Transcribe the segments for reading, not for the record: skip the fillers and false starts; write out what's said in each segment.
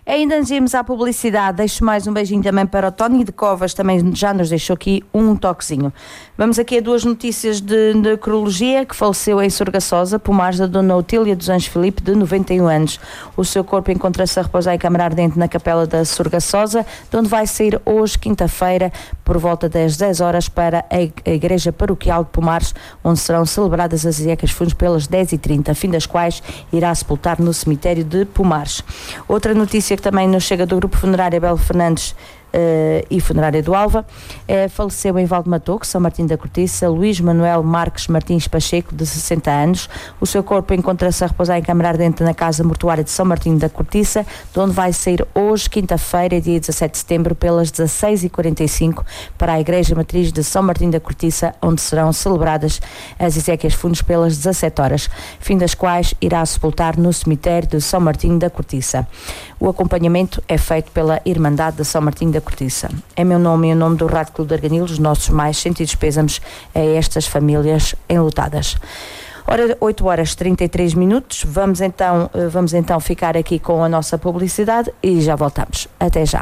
Ainda antes de irmos à publicidade, deixo mais um beijinho também para o Tony de Covas, também já nos deixou aqui um toquezinho. Vamos aqui a duas notícias de necrologia, que faleceu em Sorgaçosa, Pomares, da Dona Otília dos Anjos Filipe, de 91 anos. O seu corpo encontra-se a repousar em câmara ardente na capela da Sorgaçosa, de onde vai sair hoje, quinta-feira, por volta das 10 horas, para a Igreja Paroquial de Pomares, onde serão celebradas as exéquias fúnebres pelas 10h30, fim das quais irá sepultar no cemitério de Pomares. Outra notícia que também nos chega do Grupo Funerário Belo Fernandes e Funerária do Alva, faleceu em Valdematoque, São Martim da Cortiça, Luís Manuel Marques Martins Pacheco, de 60 anos. O seu corpo encontra-se a repousar em câmara ardente na Casa Mortuária de São Martim da Cortiça, de onde vai sair hoje, quinta-feira, dia 17 de setembro, pelas 16h45, para a Igreja Matriz de São Martim da Cortiça, onde serão celebradas as exéquias fúnebres pelas 17 horas, fim das quais irá sepultar no cemitério de São Martim da Cortiça. O acompanhamento é feito pela Irmandade de São Martim da Cortiça. Em meu nome e em nome do Rádio Clube de Arganil, os nossos mais sentidos pêsames a estas famílias enlutadas. Ora, 8h33, vamos então ficar aqui com a nossa publicidade e já voltamos. Até já.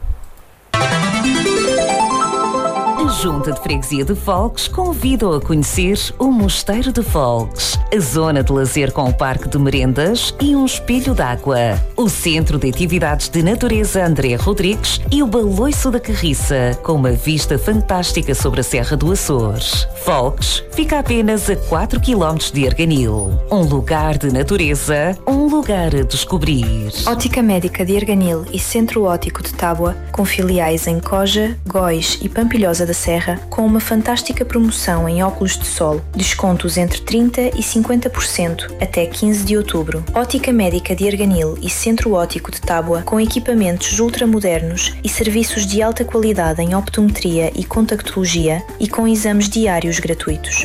A Junta de Freguesia de Folques convida-o a conhecer o Mosteiro de Folques, a zona de lazer com o parque de merendas e um espelho d'água, o Centro de Atividades de Natureza André Rodrigues e o Baloiço da Carriça, com uma vista fantástica sobre a Serra do Açores. Folques fica apenas a 4 km de Arganil. Um lugar de natureza, um lugar a descobrir. Ótica Médica de Arganil e Centro Óptico de Tábua, com filiais em Coja, Góis e Pampilhosa da Serra, com uma fantástica promoção em óculos de sol, descontos entre 30% e 50% até 15 de outubro. Ótica Médica de Arganil e Centro Óptico de Tábua, com equipamentos ultramodernos e serviços de alta qualidade em optometria e contactologia e com exames diários gratuitos.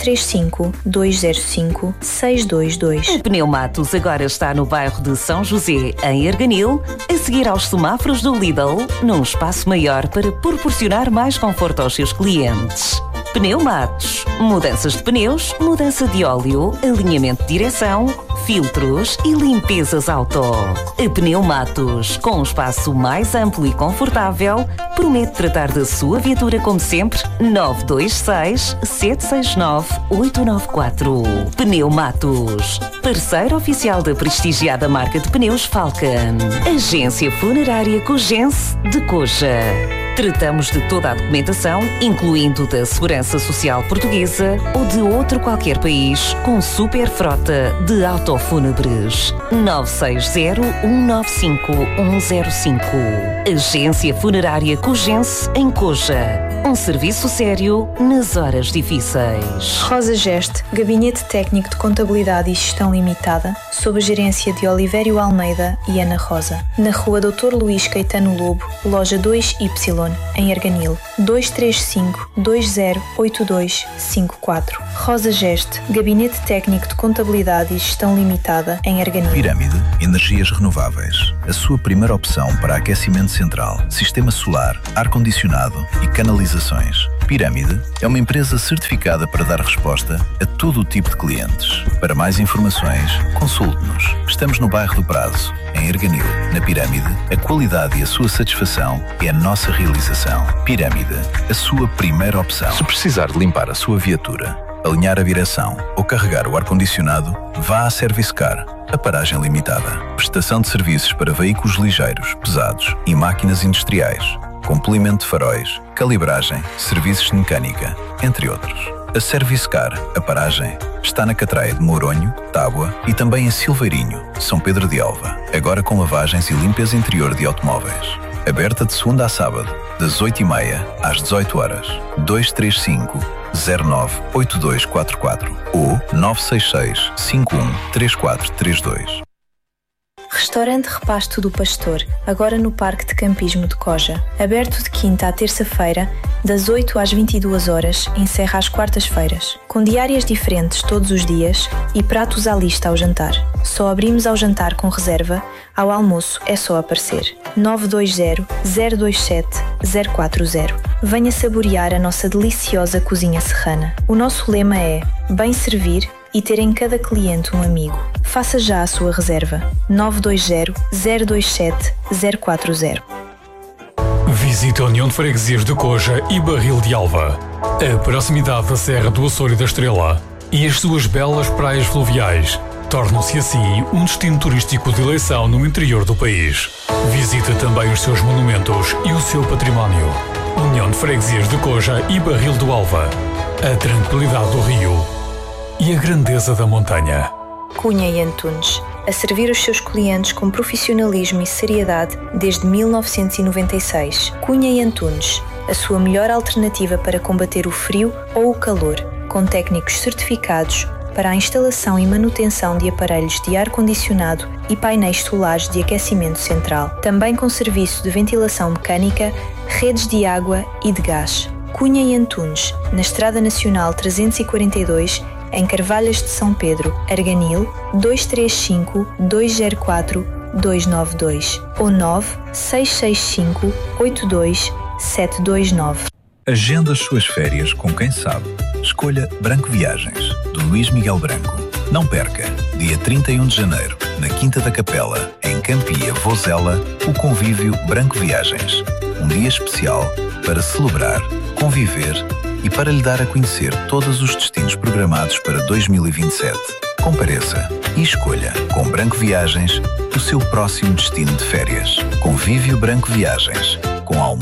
235-205-622. A Pneumatos agora está no bairro de São José, em Arganil, a seguir aos semáforos do Lidl, num espaço maior para proporcionar mais conforto aos seus clientes. Pneumatos, mudanças de pneus, mudança de óleo, alinhamento de direção, filtros e limpezas auto. A Pneumatos, com um espaço mais amplo e confortável, promete tratar da sua viatura como sempre. 926-769-894. Pneumatos, parceiro oficial da prestigiada marca de pneus Falcon. Agência Funerária Cogense de Coja. Tratamos de toda a documentação, incluindo da Segurança Social Portuguesa ou de outro qualquer país, com super frota de autofúnebres. 960-195-105. Agência Funerária Cogense em Coja. Um serviço sério nas horas difíceis. Rosa Geste, Gabinete Técnico de Contabilidade e Gestão Limitada, sob a gerência de Olivério Almeida e Ana Rosa. Na Rua Dr. Luís Caetano Lobo, Loja 2Y, em Arganil. 235-208254. Rosa Geste, Gabinete Técnico de Contabilidade e Gestão Limitada, em Arganil. Pirâmide Energias Renováveis. A sua primeira opção para aquecimento central, sistema solar, ar-condicionado e canalizações. Pirâmide é uma empresa certificada para dar resposta a todo o tipo de clientes. Para mais informações, consulte-nos. Estamos no bairro do Prazo, em Arganil. Na Pirâmide, a qualidade e a sua satisfação é a nossa realização. Pirâmide, a sua primeira opção. Se precisar de limpar a sua viatura, alinhar a direção ou carregar o ar-condicionado, vá à Service Car, a paragem limitada. Prestação de serviços para veículos ligeiros, pesados e máquinas industriais, com polimento de faróis, calibragem, serviços de mecânica, entre outros. A Service Car, a paragem, está na Catraia de Mouronho, Tábua e também em Silveirinho, São Pedro de Alva, agora com lavagens e limpeza interior de automóveis. Aberta de segunda a sábado, das 8h30 às 18 horas. 235-098244 ou 966-513432. Restaurante Repasto do Pastor, agora no Parque de Campismo de Coja. Aberto de quinta à terça-feira, das 8 às 22 horas, encerra às quartas-feiras. Com diárias diferentes todos os dias e pratos à lista ao jantar. Só abrimos ao jantar com reserva, ao almoço é só aparecer. 920-027-040. Venha saborear a nossa deliciosa cozinha serrana. O nosso lema é bem servir e ter em cada cliente um amigo. Faça já a sua reserva. 920 027 040. Visite a União de Freguesias de Coja e Barril de Alva. A proximidade da Serra do Açor e da Estrela e as suas belas praias fluviais tornam-se assim um destino turístico de eleição no interior do país. Visite também os seus monumentos e o seu património. União de Freguesias de Coja e Barril do Alva. A tranquilidade do rio e a grandeza da montanha. Cunha e Antunes, a servir os seus clientes com profissionalismo e seriedade desde 1996. Cunha e Antunes, a sua melhor alternativa para combater o frio ou o calor, com técnicos certificados para a instalação e manutenção de aparelhos de ar-condicionado e painéis solares de aquecimento central. Também com serviço de ventilação mecânica, redes de água e de gás. Cunha e Antunes, na Estrada Nacional 342, em Carvalhas de São Pedro, Arganil, 235 204 292 ou 9665 82 729. Agenda as suas férias com quem sabe. Escolha Branco Viagens, do Luís Miguel Branco. Não perca, dia 31 de janeiro, na Quinta da Capela, em Campia, Vozela, o convívio Branco Viagens. Um dia especial para celebrar, conviver e para lhe dar a conhecer todos os destinos programados para 2027. Compareça e escolha com Branco Viagens o seu próximo destino de férias. Convívio Branco Viagens, com